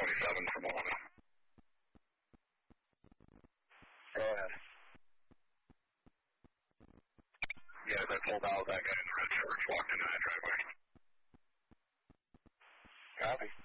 27 from 11. Go ahead. Yeah, I pulled out that guy in the red shorts walked into that driveway. Copy.